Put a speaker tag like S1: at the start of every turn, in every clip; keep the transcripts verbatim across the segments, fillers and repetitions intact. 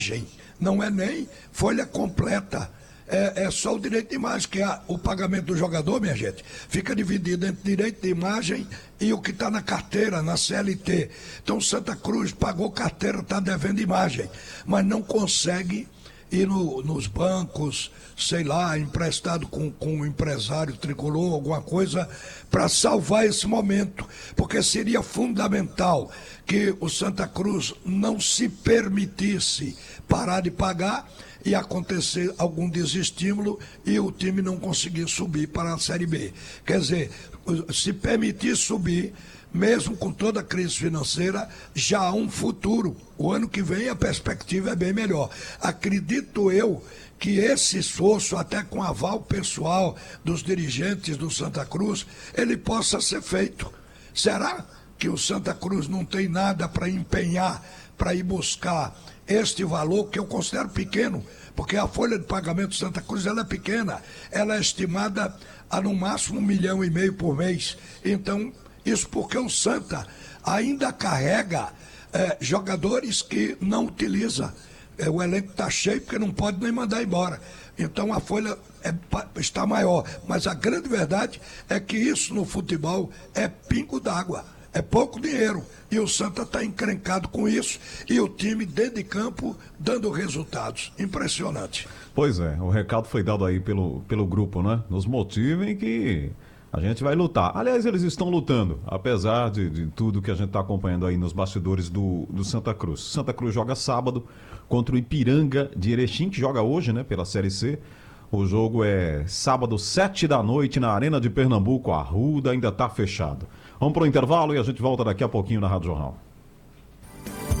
S1: Não é nem folha completa. É, é só o direito de imagem, que é o pagamento do jogador, minha gente, fica dividido entre direito de imagem e o que está na carteira, na C L T. Então Santa Cruz pagou carteira, está devendo imagem, mas não consegue ir no, nos bancos, sei lá, emprestado com, com um empresário tricolor, alguma coisa, para salvar esse momento, porque seria fundamental que o Santa Cruz não se permitisse parar de pagar e acontecer algum desestímulo e o time não conseguir subir para a Série B. Quer dizer, se permitir subir, mesmo com toda a crise financeira, já há um futuro. O ano que vem a perspectiva é bem melhor. Acredito eu que esse esforço, até com aval pessoal dos dirigentes do Santa Cruz, ele possa ser feito. Será que o Santa Cruz não tem nada para empenhar, para ir buscar este valor que eu considero pequeno, porque a folha de pagamento do Santa Cruz ela é pequena, ela é estimada a no máximo um milhão e meio por mês. Então, isso porque o Santa ainda carrega é, jogadores que não utiliza. É, o elenco está cheio porque não pode nem mandar embora. Então a folha é, está maior. Mas a grande verdade é que isso no futebol é pingo d'água. É pouco dinheiro, e o Santa está encrencado com isso, e o time dentro de campo dando resultados. Impressionante.
S2: Pois é, o recado foi dado aí pelo, pelo grupo, né? Nos motivem que a gente vai lutar. Aliás, eles estão lutando, apesar de, de tudo que a gente está acompanhando aí nos bastidores do, do Santa Cruz. Santa Cruz joga sábado contra o Ipiranga de Erechim, que joga hoje, né, pela Série C. O jogo é sábado, sete da noite, na Arena de Pernambuco. A Arruda ainda está fechado. Vamos para o intervalo e a gente volta daqui a pouquinho na Rádio Jornal.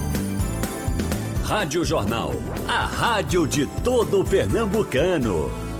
S3: Rádio Jornal, a rádio de todo pernambucano.